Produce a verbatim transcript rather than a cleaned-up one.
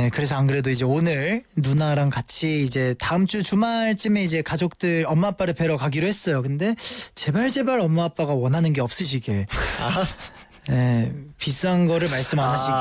네, 그래서 안 그래도 이제 오늘 누나랑 같이 이제 다음 주 주말쯤에 이제 가족들 엄마 아빠를 뵈러 가기로 했어요. 근데 제발 제발 엄마 아빠가 원하는 게 없으시길. 네, 비싼 거를 말씀 안 하시길.